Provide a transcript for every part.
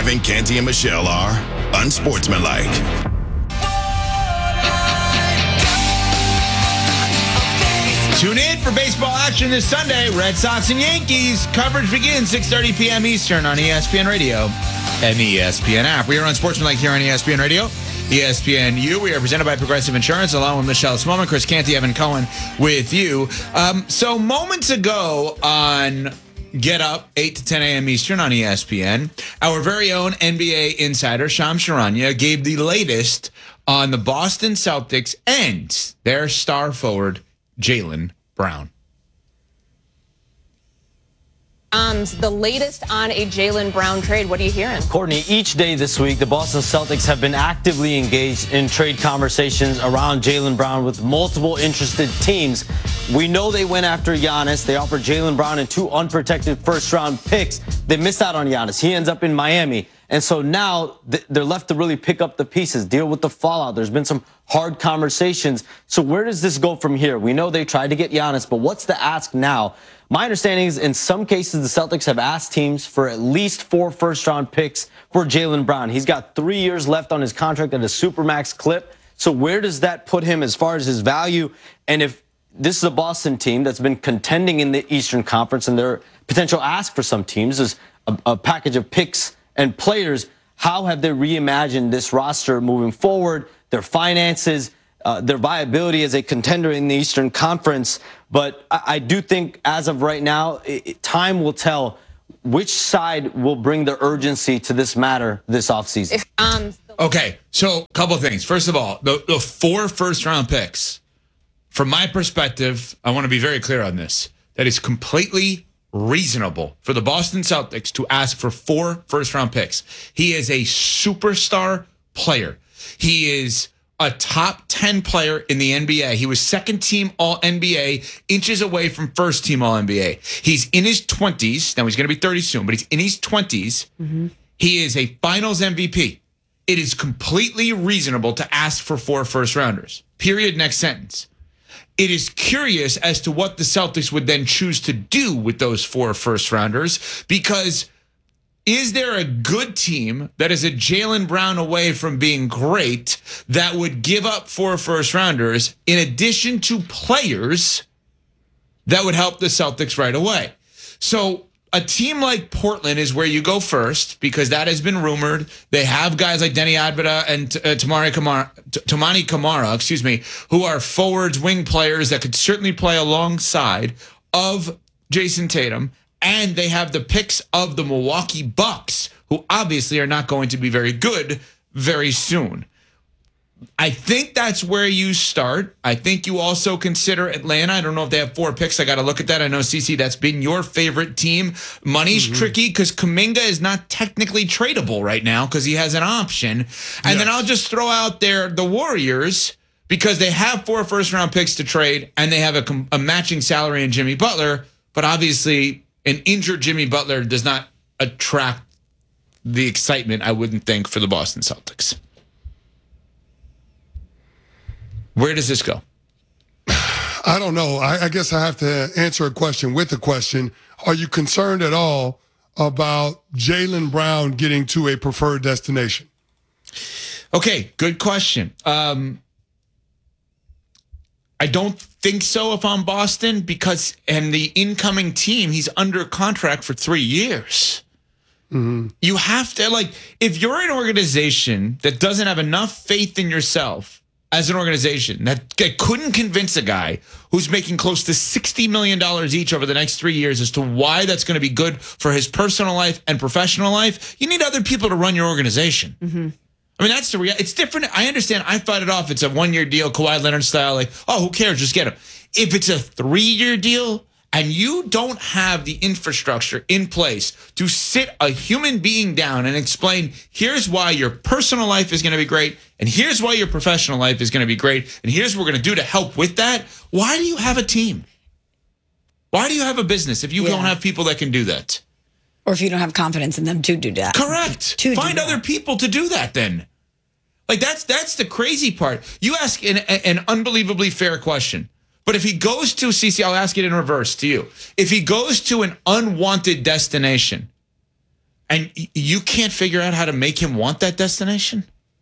Evan, Canty, and Michelle are unsportsmanlike. Tune in for baseball action this Sunday. Red Sox and Yankees. Coverage begins 6:30 p.m. Eastern on ESPN Radio and the ESPN app. We are unsportsmanlike here on ESPN Radio. ESPNU. We are presented by Progressive Insurance, along with Michelle Smallman, Chris Canty, Evan Cohen with you. So moments ago on Get Up, 8 to 10 a.m. Eastern on ESPN, our very own NBA insider, Shams Charania, gave the latest on the Boston Celtics and their star forward, Jaylen Brown. The latest on a Jaylen Brown trade. What are you hearing? Courtney, each day this week, the Boston Celtics have been actively engaged in trade conversations around Jaylen Brown with multiple interested teams. We know they went after Giannis. They offered Jaylen Brown and 2 unprotected first-round picks. They missed out on Giannis. He ends up in Miami. And so now they're left to really pick up the pieces, deal with the fallout. There's been some hard conversations. So where does this go from here? We know they tried to get Giannis, but what's the ask now? My understanding is in some cases, the Celtics have asked teams for at least 4 first-round picks for Jaylen Brown. He's got 3 years left on his contract at a supermax clip. So where does that put him as far as his value? And if this is a Boston team that's been contending in the Eastern Conference and their potential ask for some teams is a package of picks and players, how have they reimagined this roster moving forward, their finances, their viability as a contender in the Eastern Conference? But I do think as of right now, time will tell which side will bring the urgency to this matter this offseason. Okay, so a couple of things. First of all, the 4 first-round picks, from my perspective, I want to be very clear on this, that is completely reasonable for the Boston Celtics to ask for 4 first-round picks. He is a superstar player. He is a top 10 player in the NBA. He was second-team All-NBA, inches away from first-team All-NBA. He's in his 20s. Now, he's going to be 30 soon, but he's in his 20s. Mm-hmm. He is a finals MVP. It is completely reasonable to ask for 4 first-rounders. Period. Next sentence. It is curious as to what the Celtics would then choose to do with those 4 first-rounders, because is there a good team that is a Jaylen Brown away from being great that would give up 4 first-rounders in addition to players that would help the Celtics right away? So a team like Portland is where you go first, because that has been rumored. They have guys like Denny Adbada and Toumani Camara, who are forwards, wing players that could certainly play alongside of Jason Tatum. And they have the picks of the Milwaukee Bucks, who obviously are not going to be very good very soon. I think that's where you start. I think you also consider Atlanta. I don't know if they have 4 picks. I got to look at that. I know, CC, that's been your favorite team. Money's tricky because Kuminga is not technically tradable right now because he has an option. And then I'll just throw out there the Warriors, because they have 4 first-round picks to trade and they have a matching salary in Jimmy Butler. But obviously, an injured Jimmy Butler does not attract the excitement, I wouldn't think, for the Boston Celtics. Where does this go? I don't know. I guess I have to answer a question with a question. Are you concerned at all about Jaylen Brown getting to a preferred destination? Okay, good question. I don't think so if I'm Boston, because and the incoming team, he's under contract for 3 years. Mm-hmm. You have to, if you're an organization that doesn't have enough faith in yourself as an organization that couldn't convince a guy who's making close to $60 million each over the next 3 years as to why that's going to be good for his personal life and professional life, you need other people to run your organization. Mm-hmm. I mean, that's the reality. It's different. I understand. I fight it off. It's a 1-year deal, Kawhi Leonard style. Who cares? Just get him. If it's a 3-year deal and you don't have the infrastructure in place to sit a human being down and explain, here's why your personal life is going to be great, and here's why your professional life is going to be great, and here's what we're going to do to help with that, why do you have a team? Why do you have a business if you don't have people that can do that? Or if you don't have confidence in them to do that. Correct. Find other people to do that then. That's the crazy part. You ask an unbelievably fair question. But if he goes to, CC, I'll ask it in reverse to you. If he goes to an unwanted destination and you can't figure out how to make him want that destination?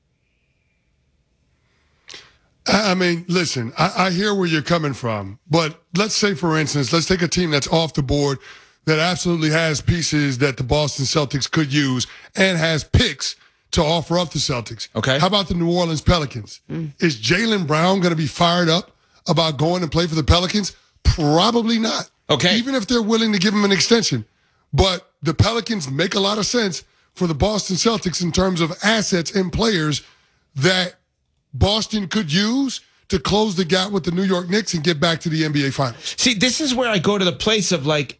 I mean, listen, I hear where you're coming from, but let's say, for instance, let's take a team that's off the board that absolutely has pieces that the Boston Celtics could use and has picks to offer up the Celtics. Okay. How about the New Orleans Pelicans? Is Jaylen Brown going to be fired up about going and play for the Pelicans? Probably not. Okay. Even if they're willing to give him an extension. But the Pelicans make a lot of sense for the Boston Celtics in terms of assets and players that Boston could use to close the gap with the New York Knicks and get back to the NBA Finals. See, this is where I go to the place of like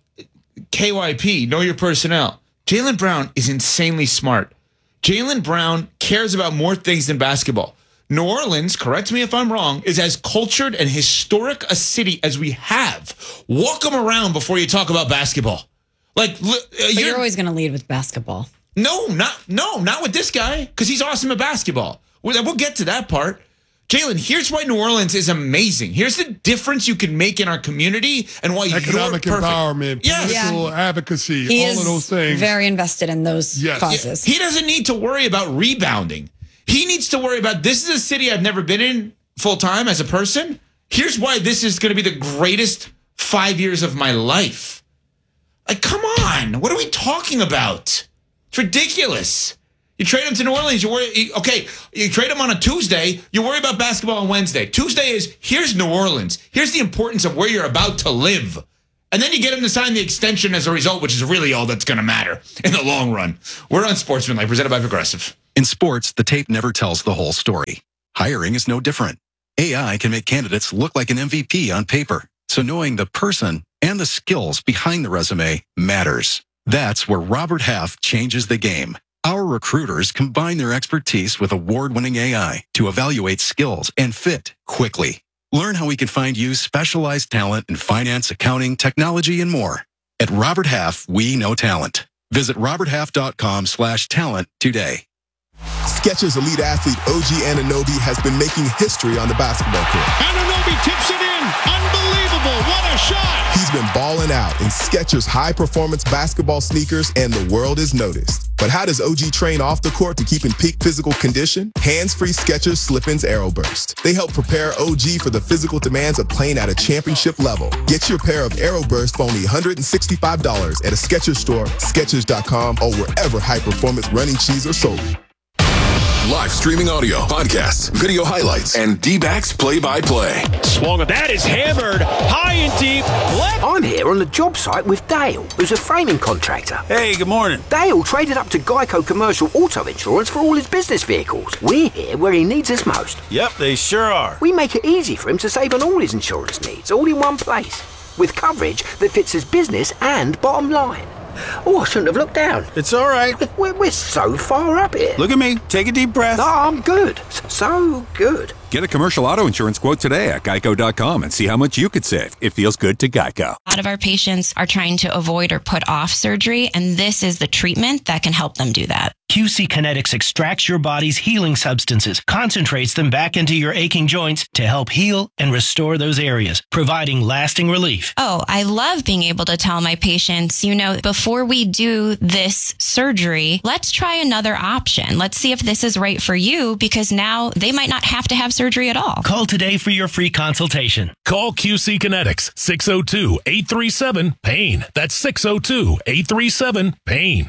KYP, know your personnel. Jaylen Brown is insanely smart. Jaylen Brown cares about more things than basketball. New Orleans, correct me if I'm wrong, is as cultured and historic a city as we have. Walk them around before you talk about basketball. Like, you're always going to lead with basketball. No, not with this guy, because he's awesome at basketball. We'll get to that part. Jalen, here's why New Orleans is amazing. Here's the difference you can make in our community and why economic you're perfect. Empowerment, political advocacy, He all of those things. Very invested in those causes. He doesn't need to worry about rebounding. He needs to worry about, this is a city I've never been in full time as a person. Here's why this is going to be the greatest 5 years of my life. Like, come on. What are we talking about? It's ridiculous. You trade him to New Orleans, you worry, okay, you trade him on a Tuesday, you worry about basketball on Wednesday. Tuesday is, here's New Orleans. Here's the importance of where you're about to live. And then you get him to sign the extension as a result, which is really all that's going to matter in the long run. We're on Sportsmanlike, presented by Progressive. In sports, the tape never tells the whole story. Hiring is no different. AI can make candidates look like an MVP on paper. So knowing the person and the skills behind the resume matters. That's where Robert Half changes the game. Our recruiters combine their expertise with award-winning AI to evaluate skills and fit quickly. Learn how we can find you specialized talent in finance, accounting, technology, and more. At Robert Half, we know talent. Visit roberthalf.com/talent today. Skechers elite athlete OG Anunoby has been making history on the basketball court. Anunoby tips it in. Unbelievable. What a shot. He's been balling out in Skechers high-performance basketball sneakers, and the world is noticed. But how does OG train off the court to keep in peak physical condition? Hands-free Skechers Slip-ins Aeroburst. They help prepare OG for the physical demands of playing at a championship level. Get your pair of Aeroburst for only $165 at a Skechers store, Skechers.com, or wherever high-performance running shoes are sold. Live streaming audio, podcasts, video highlights, and D-backs play-by-play. Swung at that is hammered high and deep left. I'm here on the job site with Dale, who's a framing contractor. Hey, good morning. Dale traded up to Geico Commercial Auto Insurance for all his business vehicles. We're here where he needs us most. Yep, they sure are. We make it easy for him to save on all his insurance needs, all in one place, with coverage that fits his business and bottom line. Oh, I shouldn't have looked down. It's all right. We're so far up here. Look at me. Take a deep breath. No, I'm good. So good. Get a commercial auto insurance quote today at geico.com and see how much you could save. It feels good to Geico. A lot of our patients are trying to avoid or put off surgery, and this is the treatment that can help them do that. QC Kinetics extracts your body's healing substances, concentrates them back into your aching joints to help heal and restore those areas, providing lasting relief. Oh, I love being able to tell my patients, before we do this surgery, let's try another option. Let's see if this is right for you, because now they might not have to have surgery at all. Call today for your free consultation. Call QC Kinetics, 602-837-PAIN. That's 602-837-PAIN.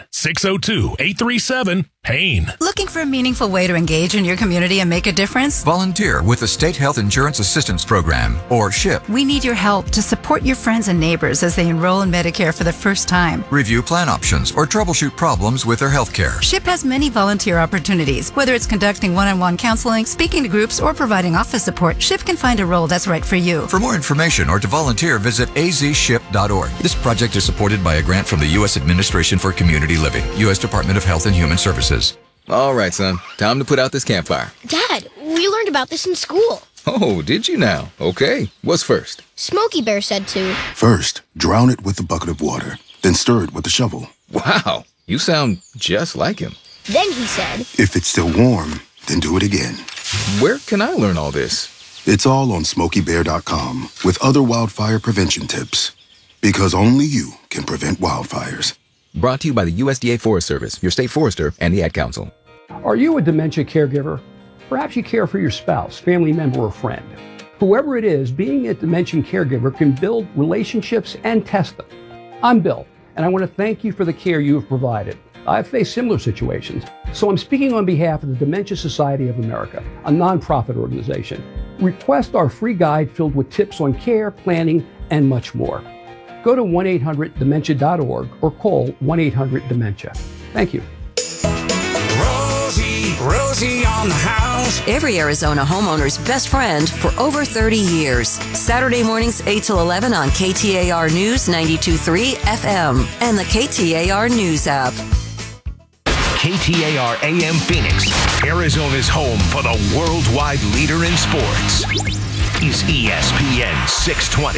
602-837-PAIN. Looking for a meaningful way to engage in your community and make a difference? Volunteer with the State Health Insurance Assistance Program, or SHIP. We need your help to support your friends and neighbors as they enroll in Medicare for the first time. Review plan options or troubleshoot problems with their health care. SHIP has many volunteer opportunities. Whether it's conducting one-on-one counseling, speaking to groups, or providing office support, SHIP can find a role that's right for you. For more information or to volunteer, visit azship.org. This project is supported by a grant from the U.S. Administration for Community Living, U.S. Department of Health and Human Services. All right, son. Time to put out this campfire. Dad, we learned about this in school. Oh, did you now? Okay. What's first? Smokey Bear said to. First, drown it with a bucket of water, then stir it with a shovel. Wow, you sound just like him. Then he said, if it's still warm, then do it again. Where can I learn all this? It's all on SmokeyBear.com with other wildfire prevention tips. Because only you can prevent wildfires. Brought to you by the USDA Forest Service, your state forester, and the Ad Council. Are you a dementia caregiver? Perhaps you care for your spouse, family member, or friend. Whoever it is, being a dementia caregiver can build relationships and test them. I'm Bill, and I want to thank you for the care you have provided. I've faced similar situations, so I'm speaking on behalf of the Dementia Society of America, a nonprofit organization. Request our free guide filled with tips on care, planning, and much more. Go to 1-800-DEMENTIA.org or call 1-800-DEMENTIA. Thank you. Rosie on the house. Every Arizona homeowner's best friend for over 30 years. Saturday mornings 8 till 11 on KTAR News 92.3 FM and the KTAR News app. KTAR AM Phoenix, Arizona's home for the worldwide leader in sports, is ESPN 620.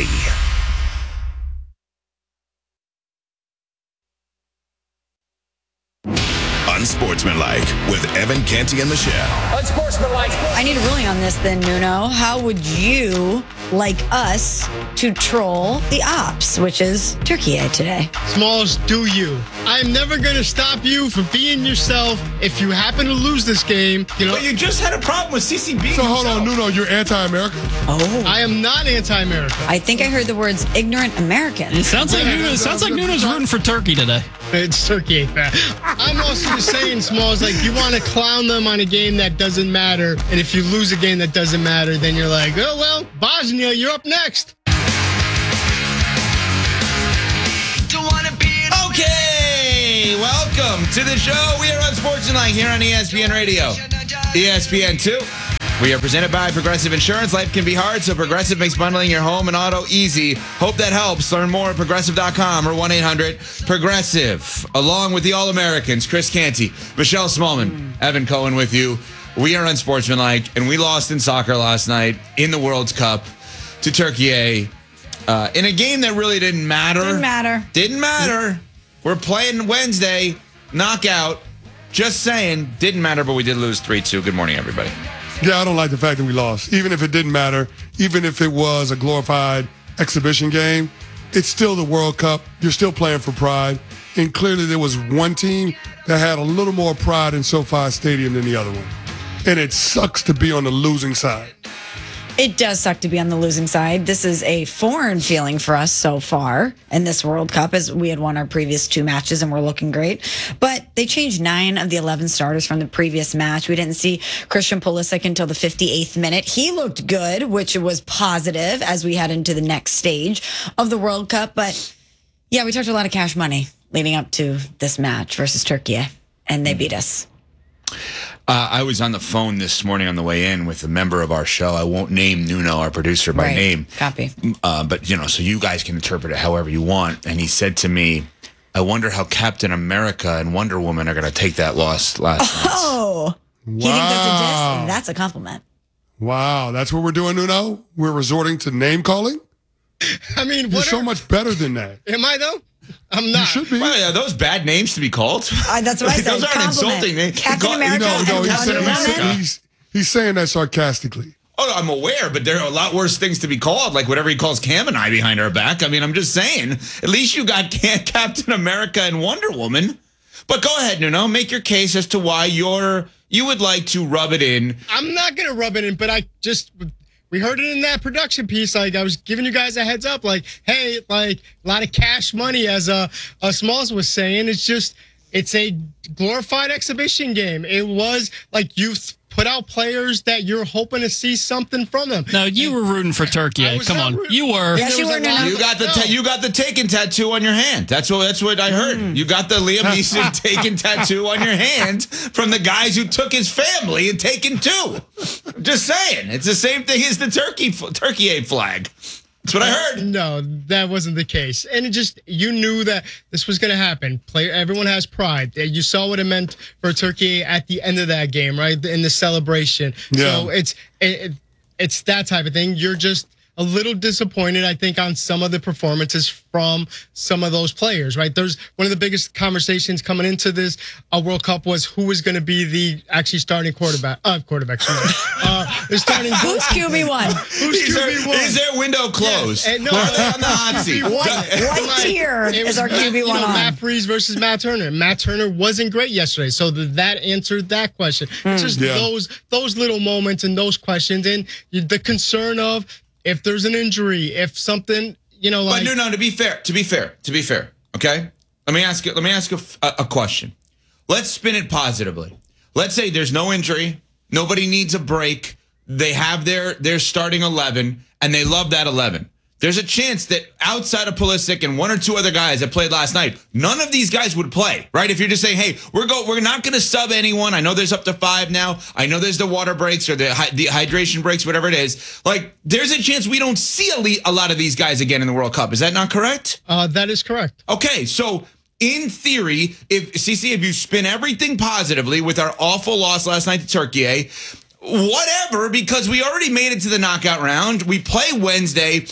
Unsportsmanlike with Evan Canty and Michelle. Unsportsmanlike. I need a ruling on this then, Nuno. How would you like us to troll the ops, which is Turkey today? Smalls, do you. I'm never going to stop you from being yourself. If you happen to lose this game, But you just had a problem with CCB. So hold on, Nuno, you're anti-American? Oh. I am not anti-American. I think I heard the words ignorant American. It sounds like Nuno's rooting for Turkey today. It's Turkey. I'm also just saying, Smalls, like, you want to clown them on a game that doesn't matter, and if you lose a game that doesn't matter, then you're like, oh, well, Bosnia, you're up next. Okay, welcome to the show. We are Unsportsmanlike here on ESPN Radio. ESPN 2. We are presented by Progressive Insurance. Life can be hard, so Progressive makes bundling your home and auto easy. Hope that helps. Learn more at Progressive.com or 1-800-PROGRESSIVE. Along with the All-Americans, Chris Canty, Michelle Smallman, Evan Cohen with you. We are Unsportsmanlike, and we lost in soccer last night in the World Cup to Turkey in a game that really didn't matter. Didn't matter. We're playing Wednesday, knockout. Just saying, didn't matter, but we did lose 3-2. Good morning, everybody. Yeah, I don't like the fact that we lost. Even if it didn't matter, even if it was a glorified exhibition game, it's still the World Cup. You're still playing for pride. And clearly there was one team that had a little more pride in SoFi Stadium than the other one. And it sucks to be on the losing side. It does suck to be on the losing side. This is a foreign feeling for us so far in this World Cup, as we had won our previous 2 matches and we're looking great. But they changed 9 of the 11 starters from the previous match. We didn't see Christian Pulisic until the 58th minute. He looked good, which was positive as we head into the next stage of the World Cup. But yeah, we talked a lot of cash money leading up to this match versus Turkey, and they beat us. I was on the phone this morning on the way in with a member of our show. I won't name Nuno, our producer, by name. Copy. But, so you guys can interpret it however you want. And he said to me, I wonder how Captain America and Wonder Woman are going to take that loss last night. Oh, he thinks that's a diss. That's a compliment. Wow, that's what we're doing, Nuno? We're resorting to name calling? I mean, you're so much better than that. Am I, though? I'm not. You should be. Well, yeah, those bad names to be called. That's what I said. Those aren't insulting names. Captain America he's saying that sarcastically. Oh, I'm aware, but there are a lot worse things to be called, like whatever he calls Cam and I behind our back. I mean, I'm just saying, at least you got Captain America and Wonder Woman. But go ahead, Nuno, make your case as to why you would like to rub it in. I'm not going to rub it in, but we heard it in that production piece. Like, I was giving you guys a heads up. Like, hey, like, a lot of cash money, as Smalls was saying. It's a glorified exhibition game. It was like you've put out players that you're hoping to see something from them. No, you were rooting for Turkey. Come on, you were. Yes, you were. You got the Taken tattoo on your hand. That's what I heard. You got the Liam Neeson Taken tattoo on your hand from the guys who took his family and Taken 2. Just saying, it's the same thing as the Turkey flag. That's what I heard. No, that wasn't the case. And you knew that this was going to happen. Everyone has pride. You saw what it meant for Turkey at the end of that game, right? In the celebration. Yeah. So it's that type of thing. You're just a little disappointed, I think, on some of the performances from some of those players, right? There's one of the biggest conversations coming into this World Cup was who was going to be the actually starting quarterback, excuse me. The starting Who's QB1? Who's QB1? Is their window closed? Yes. No, Are they on the hot seat? What tier is our QB1 on? Matt Freese versus Matt Turner. Matt Turner wasn't great yesterday, so that answered that question. It's just those little moments and those questions, and the concern of if there's an injury, if something, like. But no. To be fair. Okay. Let me ask you a question. Let's spin it positively. Let's say there's no injury. Nobody needs a break. They have their starting 11, and they love that 11. There's a chance that outside of Pulisic and one or two other guys that played last night, none of these guys would play, right? If you're just saying, hey, we're not going to sub anyone. I know there's up to 5 now. I know there's the water breaks or the hydration breaks, whatever it is. Like, there's a chance we don't see a lot of these guys again in the World Cup. Is that not correct? That is correct. Okay, so in theory, if you spin everything positively with our awful loss last night to Turkey, whatever, because we already made it to the knockout round. We play Wednesday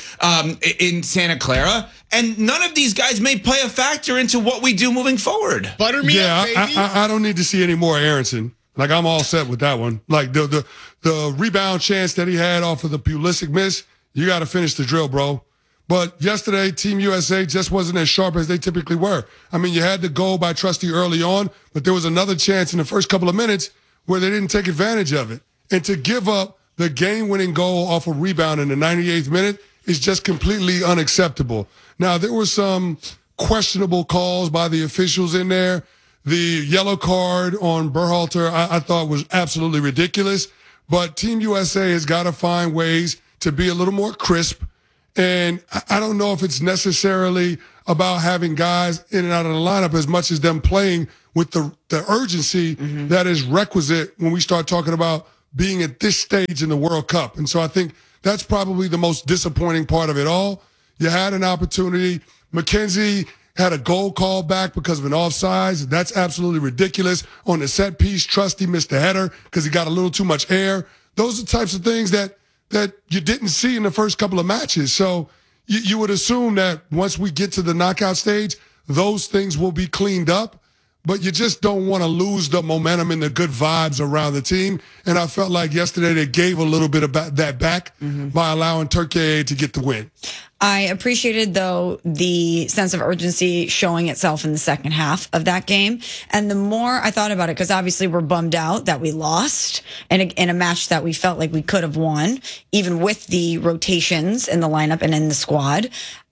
in Santa Clara, and none of these guys may play a factor into what we do moving forward. Butter me up, baby. I don't need to see any more Aronson. Like, I'm all set with that one. Like, the rebound chance that he had off of the Pulisic miss, you got to finish the drill, bro. But yesterday, Team USA just wasn't as sharp as they typically were. I mean, you had the goal by Trusty early on, but there was another chance in the first couple of minutes where they didn't take advantage of it. And to give up the game-winning goal off a rebound in the 98th minute is just completely unacceptable. Now, there were some questionable calls by the officials in there. The yellow card on Berhalter, I thought was absolutely ridiculous. But Team USA has got to find ways to be a little more crisp. And I don't know if it's necessarily about having guys in and out of the lineup as much as them playing with the urgency that is requisite when we start talking about being at this stage in the World Cup. And so I think that's probably the most disappointing part of it all. You had an opportunity. McKenzie had a goal called back because of an offsides. That's absolutely ridiculous. On the set piece, Trusty missed the header because he got a little too much air. Those are the types of things that you didn't see in the first couple of matches. So you would assume that once we get to the knockout stage, those things will be cleaned up. But you just don't want to lose the momentum and the good vibes around the team. And I felt like yesterday they gave a little bit of that back by allowing Turkey to get the win. I appreciated, though, the sense of urgency showing itself in the second half of that game. And the more I thought about it, because obviously we're bummed out that we lost in a match that we felt like we could have won, even with the rotations in the lineup and in the squad.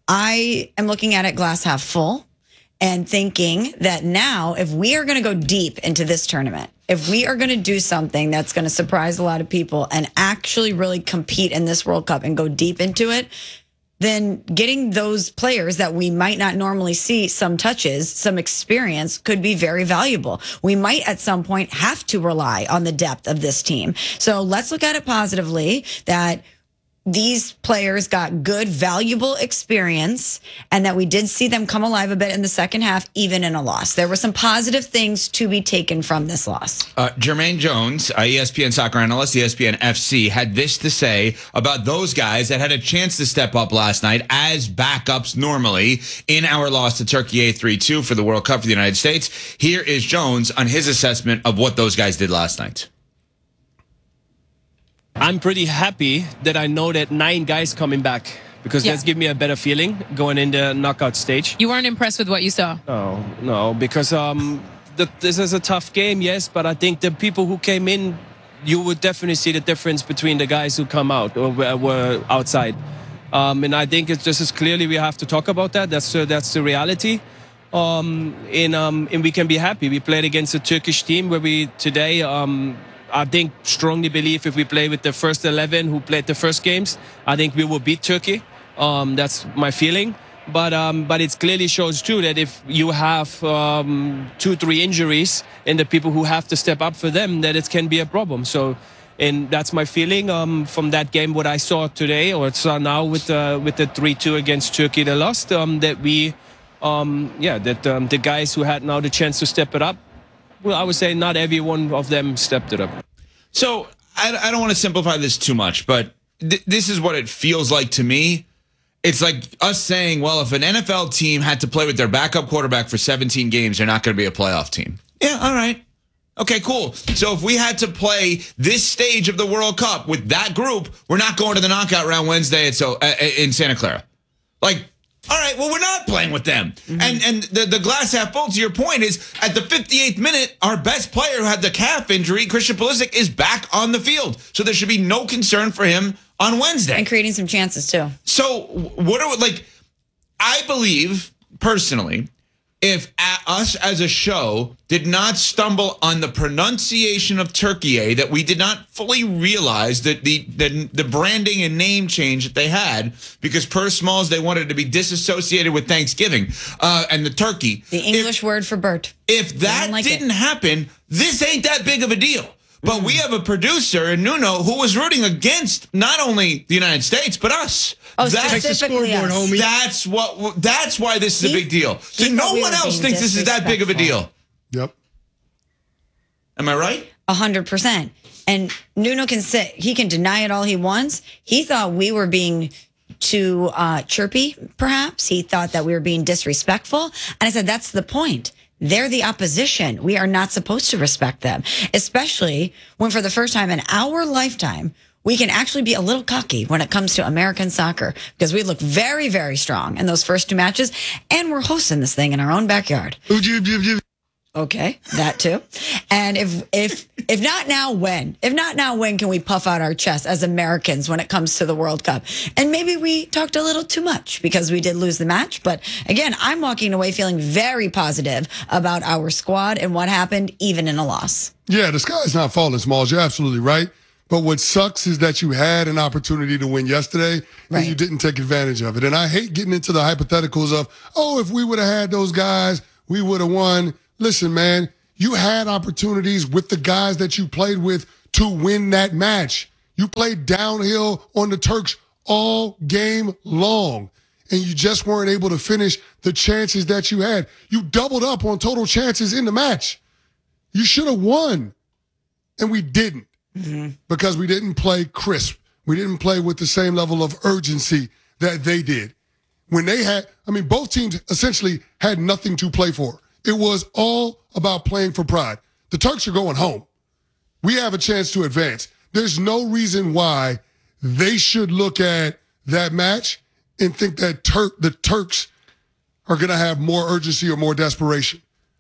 I am looking at it glass half full and thinking that now, if we are going to go deep into this tournament, if we are going to do something that's going to surprise a lot of people and actually really compete in this World Cup and go deep into it, then getting those players that we might not normally see some touches, some experience could be very valuable. We might at some point have to rely on the depth of this team. So let's look at it positively that these players got good, valuable experience and that we did see them come alive a bit in the second half, even in a loss. There were some positive things to be taken from this loss. Jermaine Jones, ESPN soccer analyst, ESPN FC, had this to say about those guys that had a chance to step up last night as backups normally in our loss to Turkey 3-2 for the World Cup for the United States. Here is Jones on his assessment of what those guys did last night. I'm pretty happy that I know that 9 guys coming back because that's give me a better feeling going in the knockout stage. You weren't impressed with what you saw? No, because this is a tough game, yes, but I think the people who came in, you would definitely see the difference between the guys who come out or were outside. And I think it's just as clearly we have to talk about that. That's the reality. And we can be happy. We played against a Turkish team where we today... I think strongly believe if we play with the first 11 who played the first games, I think we will beat Turkey. That's my feeling. But it clearly shows too that if you have 2-3 injuries and the people who have to step up for them, that it can be a problem. So, and that's my feeling from that game. What I saw today or saw now with the 3-2 against Turkey, they lost. That we, the guys who had now the chance to step it up. Well, I would say not every one of them stepped it up. So I don't want to simplify this too much, but this is what it feels like to me. It's like us saying, well, if an NFL team had to play with their backup quarterback for 17 games, they're not going to be a playoff team. Yeah, all right. Okay, cool. So if we had to play this stage of the World Cup with that group, we're not going to the knockout round Wednesday in Santa Clara. Like, all right, well, we're not playing with them. And the glass half full, to your point, is at the 58th minute, our best player who had the calf injury, Christian Pulisic, is back on the field. So there should be no concern for him on Wednesday. And creating some chances, too. So I believe, personally, if us as a show did not stumble on the pronunciation of Turkey, that we did not fully realize that the branding and name change that they had, because per Smalls, they wanted to be disassociated with Thanksgiving and the turkey. The English word for Bert. If that didn't happen, this ain't that big of a deal. But we have a producer in Nuno who was rooting against not only the United States, but us. Oh, specifically us. Homie. That's why this is a big deal. So no one else thinks this is that big of a deal. Yep. Am I right? 100%. And Nuno he can deny it all he wants. He thought we were being too chirpy, perhaps. He thought that we were being disrespectful. And I said, that's the point. They're the opposition. We are not supposed to respect them, especially when for the first time in our lifetime, we can actually be a little cocky when it comes to American soccer, because we look very, very strong in those first 2 matches, and we're hosting this thing in our own backyard. Okay, that too. And if not now, when? If not now, when can we puff out our chest as Americans when it comes to the World Cup? And maybe we talked a little too much because we did lose the match. But again, I'm walking away feeling very positive about our squad and what happened, even in a loss. Yeah, the sky's not falling, Smalls. You're absolutely right. But what sucks is that you had an opportunity to win yesterday and you didn't take advantage of it. And I hate getting into the hypotheticals of, oh, if we would have had those guys, we would have won. Listen, man, you had opportunities with the guys that you played with to win that match. You played downhill on the Turks all game long, and you just weren't able to finish the chances that you had. You doubled up on total chances in the match. You should have won, and we didn't because we didn't play crisp. We didn't play with the same level of urgency that they did. When they had, both teams essentially had nothing to play for. It was all about playing for pride. The Turks are going home. We have a chance to advance. There's no reason why they should look at that match and think that the Turks are going to have more urgency or more desperation.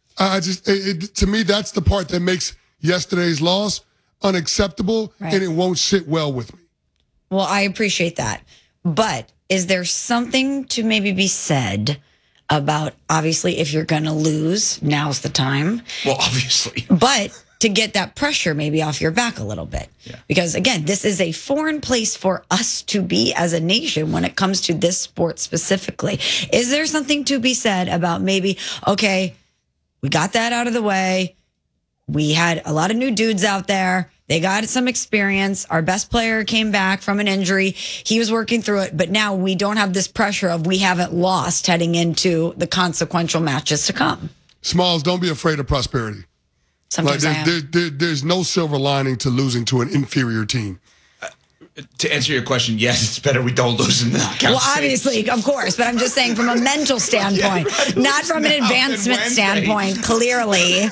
To me, that's the part that makes yesterday's loss unacceptable, and it won't sit well with me. Well, I appreciate that. But is there something to maybe be said about, obviously, if you're going to lose, now's the time. Well, obviously. But to get that pressure maybe off your back a little bit. Yeah. Because, again, this is a foreign place for us to be as a nation when it comes to this sport specifically. Is there something to be said about maybe, okay, we got that out of the way. We had a lot of new dudes out there. They got some experience. Our best player came back from an injury. He was working through it. But now we don't have this pressure of we haven't lost heading into the consequential matches to come. Smalls, don't be afraid of prosperity. Sometimes there's no silver lining to losing to an inferior team. To answer your question, yes, it's better we don't lose in the knockout. Well, obviously, of course. But I'm just saying from a mental standpoint, not from an advancement standpoint, clearly.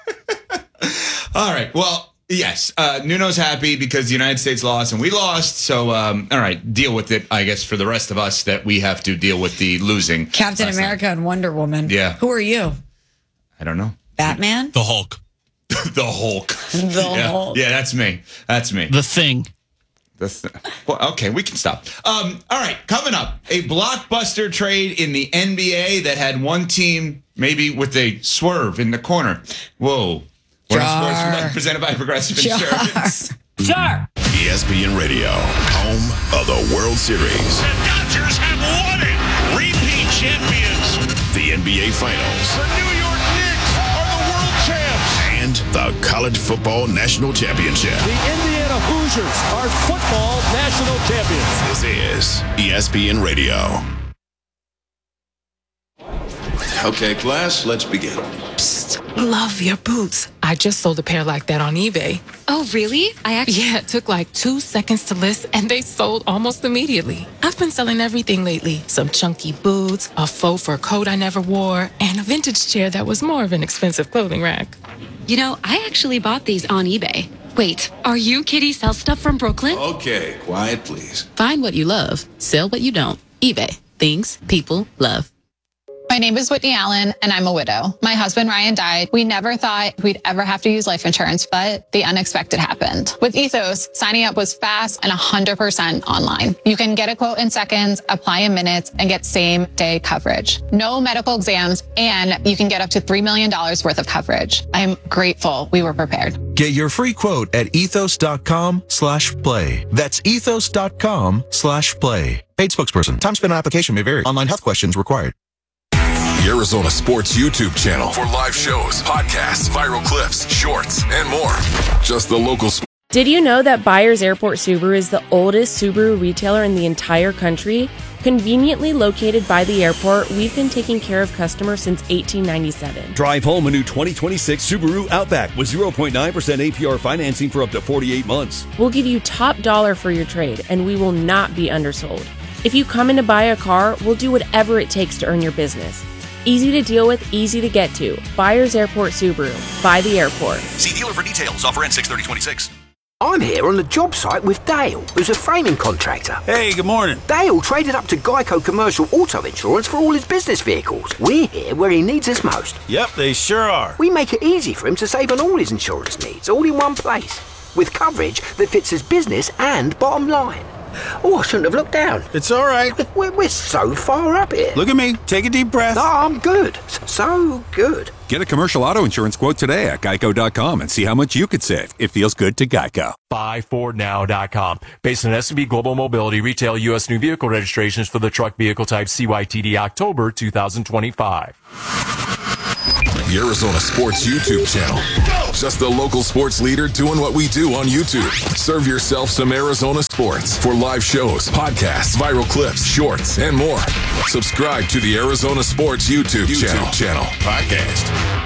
All right. Well, yes, Nuno's happy because the United States lost and we lost. So, all right, deal with it, I guess, for the rest of us that we have to deal with the losing. Captain America and Wonder Woman. Yeah. Who are you? I don't know. Batman? The Hulk. The Hulk. Hulk. Yeah, that's me. That's me. The Thing. Well, okay, we can stop. All right, coming up, a blockbuster trade in the NBA that had one team maybe with a swerve in the corner. Whoa. Sports presented by Progressive Insurance. Sure. ESPN Radio, home of the World Series. The Dodgers have won it. Repeat champions. The NBA Finals. The New York Knicks are the world champs. And the College Football National Championship. The Indiana Hoosiers are football national champions. This is ESPN Radio. Okay, class, let's begin. Psst, love your boots. I just sold a pair like that on eBay. Oh, really? Yeah, it took like 2 seconds to list and they sold almost immediately. I've been selling everything lately. Some chunky boots, a faux fur coat I never wore, and a vintage chair that was more of an expensive clothing rack. You know, I actually bought these on eBay. Wait, are you Kitty Sell Stuff from Brooklyn? Okay, quiet, please. Find what you love, sell what you don't. eBay. Things people love. My name is Whitney Allen, and I'm a widow. My husband, Ryan, died. We never thought we'd ever have to use life insurance, but the unexpected happened. With Ethos, signing up was fast and 100% online. You can get a quote in seconds, apply in minutes, and get same-day coverage. No medical exams, and you can get up to $3 million worth of coverage. I'm grateful we were prepared. Get your free quote at ethos.com/play. That's ethos.com/play. Paid spokesperson. Time spent on application may vary. Online health questions required. The Arizona Sports YouTube channel for live shows, podcasts, viral clips, shorts, and more. Just the local. Did you know that Byers Airport Subaru is the oldest Subaru retailer in the entire country? Conveniently located by the airport, we've been taking care of customers since 1897. Drive home a new 2026 Subaru Outback with 0.9% APR financing for up to 48 months. We'll give you top dollar for your trade, and we will not be undersold. If you come in to buy a car, we'll do whatever it takes to earn your business. Easy to deal with, easy to get to. Byers Airport Subaru. By the airport. See dealer for details. Offer ends 6/30/26. I'm here on the job site with Dale, who's a framing contractor. Hey, good morning. Dale traded up to Geico Commercial Auto Insurance for all his business vehicles. We're here where he needs us most. Yep, they sure are. We make it easy for him to save on all his insurance needs, all in one place, with coverage that fits his business and bottom line. Oh, I shouldn't have looked down. It's all right. We're so far up here. Look at me. Take a deep breath. No, I'm good. So good. Get a commercial auto insurance quote today at geico.com and see how much you could save. It feels good to Geico. BuyFordNow.com. Based on S&P Global Mobility, retail U.S. new vehicle registrations for the truck vehicle type CYTD October 2025. The Arizona Sports YouTube channel. Just the local sports leader doing what we do on YouTube. Serve yourself some Arizona sports for live shows, podcasts, viral clips, shorts, and more. Subscribe to the Arizona Sports YouTube channel. Podcast.